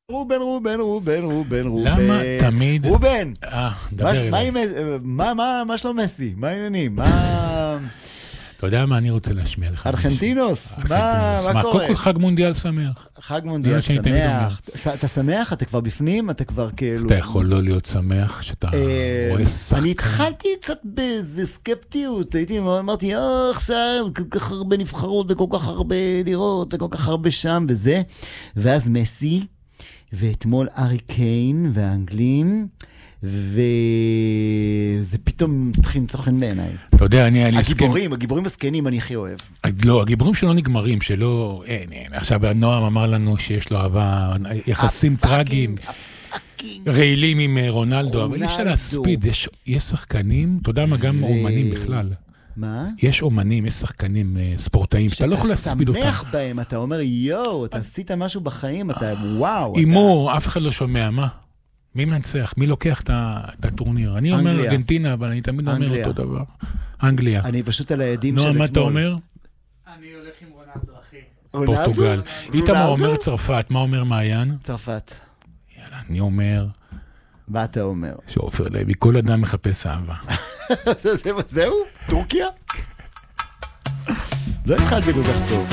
רובן. למה תמיד... רובן! דבר אליי. מה שלום מסי? מה העניינים? אתה יודע מה אני רוצה להשמיע לך? ארגנטינוס, מה קורה? קודם כל חג מונדיאל שמח. חג מונדיאל שמח. אתה שמח? אתה כבר בפנים? אתה כבר כאילו... אתה יכול לא להיות שמח שאתה רואה שחקן. אני התחלתי קצת באיזה סקפטיות. הייתי מאוד אמרתי, עכשיו, כל כך הרבה נבחרות וכל כך הרבה לראות, וכל כך הרבה שם וזה. ואז מסי, ואתמול ארי קיין והאנגלים, וזה פתאום מתחיל למצוא חן בעיניי. אתה יודע, הגיבורים הסקנים אני הכי אוהב. לא, הגיבורים שלא נגמרים, שלא... עכשיו נועם אמר לנו שיש לו אהבה, יחסים טרגיים, רעילים עם רונלדו, אבל אי אפשר להספיד, יש שחקנים, אתה יודע מה, גם אומנים בכלל. מה? יש אומנים, יש שחקנים ספורטאים, שאתה לא יכול להספיד אותם. שאתה שמח בהם, אתה אומר, יואו, אתה עשית משהו בחיים, אתה וואו. אימו, אף אחד לא שומע, מה? מי מנצח? מי לוקח את הטורניר? אני אומר ארגנטינה, אבל אני תמיד אומר אותו דבר. אנגליה. אני פשוט על הידים של אתמול. מה אתה אומר? אני הולך עם רונלדו, אחי. פורטוגל. איתמר אומר צרפת, מה אומר מעיין? צרפת. יאללה, אני אומר... מה אתה אומר? שעופר לוי, כל אדם מחפש אהבה. זהו? טורקיה? לא התחלתי כל כך טוב.